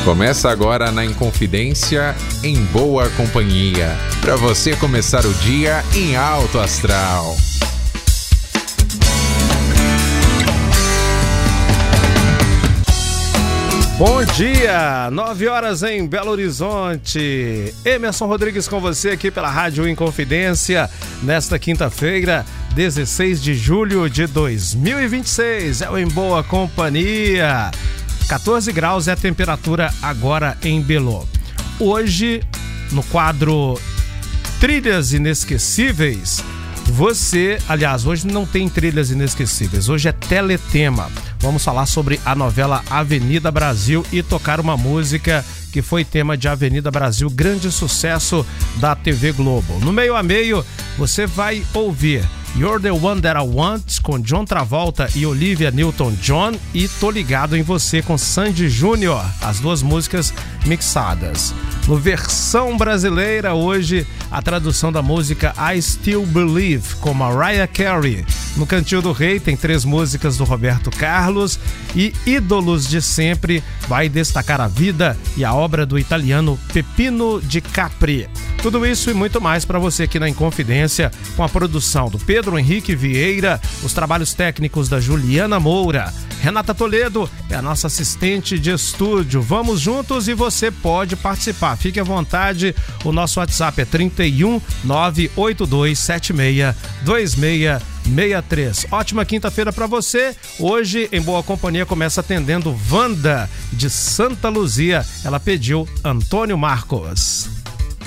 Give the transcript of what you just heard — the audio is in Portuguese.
Começa agora na Inconfidência, em boa companhia, para você começar o dia em alto astral. Bom dia, 9 horas em Belo Horizonte. Emerson Rodrigues com você aqui pela Rádio Inconfidência, nesta quinta-feira, 16 de julho de 2026. É o Em Boa Companhia. 14 graus é a temperatura agora em Belo. Hoje, no quadro Trilhas Inesquecíveis, hoje não tem trilhas inesquecíveis, hoje é teletema. Vamos falar sobre a novela Avenida Brasil e tocar uma música que foi tema de Avenida Brasil, grande sucesso da TV Globo. No meio a meio, você vai ouvir You're the One That I Want, com John Travolta e Olivia Newton-John, e Tô Ligado em Você, com Sandy Júnior, as duas músicas mixadas. No versão brasileira, hoje, a tradução da música I Still Believe, com Mariah Carey. No Cantinho do Rei, tem 3 músicas do Roberto Carlos, e Ídolos de Sempre vai destacar a vida e a obra do italiano Peppino Di Capri. Tudo isso e muito mais para você aqui na Inconfidência, com a produção do Pedro Henrique Vieira, os trabalhos técnicos da Juliana Moura. Renata Toledo é a nossa assistente de estúdio. Vamos juntos e você pode participar. Fique à vontade, o nosso WhatsApp é 31 982 76 2663. Ótima quinta-feira para você. Hoje, Em Boa Companhia, começa atendendo Wanda, de Santa Luzia. Ela pediu Antônio Marcos.